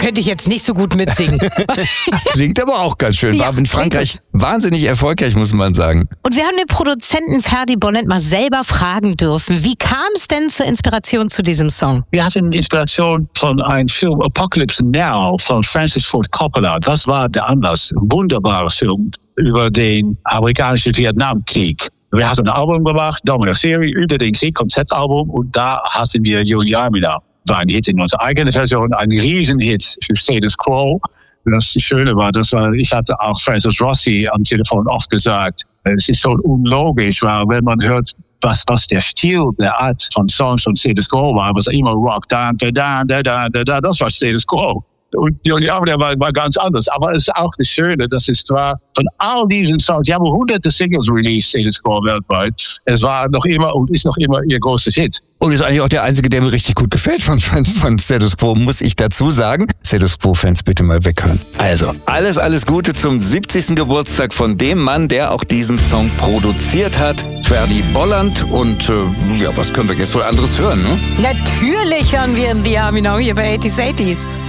könnte ich jetzt nicht so gut mitsingen. Klingt aber auch ganz schön. War in Frankreich wahnsinnig erfolgreich, muss man sagen. Und wir haben den Produzenten Ferdi Boland mal selber fragen dürfen. Wie kam es denn zur Inspiration zu diesem Song? Wir hatten Inspiration von einem Film Apocalypse Now von Francis Ford Coppola. Das war der Anlass. Ein wunderbarer Film über den amerikanischen Vietnamkrieg. Wir hatten ein Album gemacht, dann eine Serie über den Krieg, Konzeptalbum, und da hatten wir Juliana. War ein Hit in unserer eigenen Version, ein Riesenhit für Status Quo. Und das Schöne war, ich hatte auch Francis Rossi am Telefon oft gesagt, es ist so unlogisch, weil wenn man hört, was das der Stil, der Art von Songs von Status Quo war, was immer Rock, da, das war Status Quo. Und Juliana war ganz anders. Aber es ist auch das Schöne, dass es war von all diesen Songs, die haben hunderte Singles released, Status Quo weltweit. Es war noch immer und ist noch immer ihr großes Hit. Und ist eigentlich auch der einzige, der mir richtig gut gefällt von Status Quo, muss ich dazu sagen. Status Quo-Fans bitte mal weghören. Also, alles Gute zum 70. Geburtstag von dem Mann, der auch diesen Song produziert hat, Ferdi Boland. Und was können wir jetzt wohl anderes hören, ne? Natürlich hören wir in The Army Now hier bei 80s.